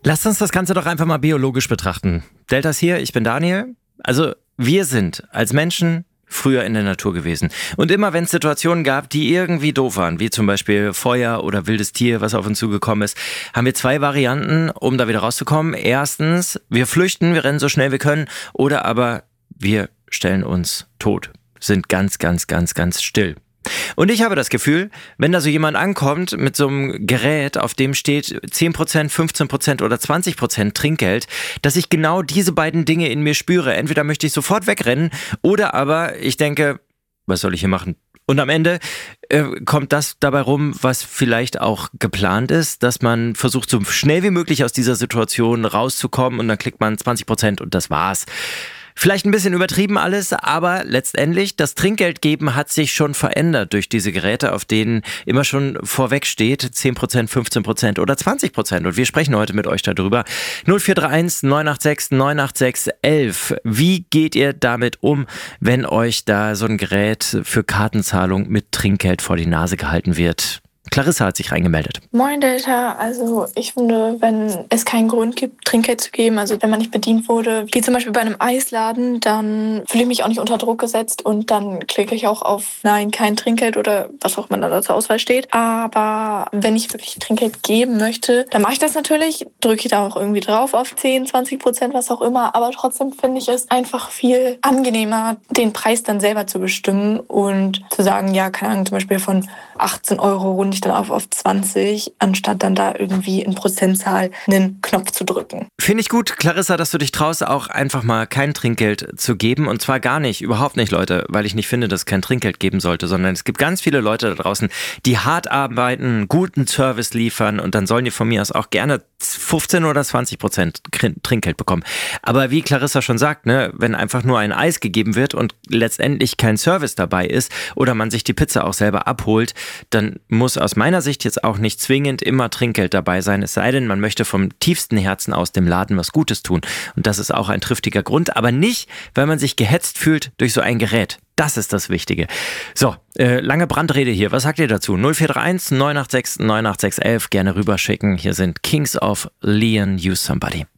Lasst uns das Ganze doch einfach mal biologisch betrachten. Deltas hier, ich bin Daniel. Also wir sind als Menschen früher in der Natur gewesen. Und immer wenn es Situationen gab, die irgendwie doof waren, wie zum Beispiel Feuer oder wildes Tier, was auf uns zugekommen ist, haben wir zwei Varianten, um da wieder rauszukommen. Erstens, wir flüchten, wir rennen so schnell wir können, oder aber wir stellen uns tot, sind ganz still. Und ich habe das Gefühl, wenn da so jemand ankommt mit so einem Gerät, auf dem steht 10%, 15% oder 20% Trinkgeld, dass ich genau diese beiden Dinge in mir spüre. Entweder möchte ich sofort wegrennen oder aber ich denke, was soll ich hier machen? Und am Ende kommt das dabei rum, was vielleicht auch geplant ist, dass man versucht, so schnell wie möglich aus dieser Situation rauszukommen und dann klickt man 20% und das war's. Vielleicht ein bisschen übertrieben alles, aber letztendlich, das Trinkgeld geben hat sich schon verändert durch diese Geräte, auf denen immer schon vorweg steht 10%, 15% oder 20%. Und wir sprechen heute mit euch darüber. 0431 986 986 11. Wie geht ihr damit um, wenn euch da so ein Gerät für Kartenzahlung mit Trinkgeld vor die Nase gehalten wird? Clarissa hat sich reingemeldet. Moin Delta, also ich finde, wenn es keinen Grund gibt, Trinkgeld zu geben, also wenn man nicht bedient wurde, wie zum Beispiel bei einem Eisladen, dann fühle ich mich auch nicht unter Druck gesetzt und dann klicke ich auch auf Nein, kein Trinkgeld oder was auch immer da zur Auswahl steht. Aber wenn ich wirklich Trinkgeld geben möchte, dann mache ich das natürlich, drücke ich da auch irgendwie drauf auf 10, 20%, was auch immer, aber trotzdem finde ich es einfach viel angenehmer, den Preis dann selber zu bestimmen und zu sagen, ja, keine Ahnung, zum Beispiel von 18 Euro runde ich dann auf 20, anstatt dann da irgendwie in Prozentzahl einen Knopf zu drücken. Finde ich gut, Clarissa, dass du dich traust, auch einfach mal kein Trinkgeld zu geben. Und zwar gar nicht, überhaupt nicht, Leute, weil ich nicht finde, dass es kein Trinkgeld geben sollte, sondern es gibt ganz viele Leute da draußen, die hart arbeiten, guten Service liefern und dann sollen die von mir aus auch gerne 15 oder 20% Trinkgeld bekommen. Aber wie Clarissa schon sagt, ne, wenn einfach nur ein Eis gegeben wird und letztendlich kein Service dabei ist oder man sich die Pizza auch selber abholt, dann muss aus meiner Sicht jetzt auch nicht zwingend immer Trinkgeld dabei sein, es sei denn, man möchte vom tiefsten Herzen aus dem Laden was Gutes tun. Und das ist auch ein triftiger Grund, aber nicht, weil man sich gehetzt fühlt durch so ein Gerät. Das ist das Wichtige. So, lange Brandrede hier. Was sagt ihr dazu? 0431 986 986 11. Gerne rüberschicken. Hier sind Kings of Leon, Use Somebody.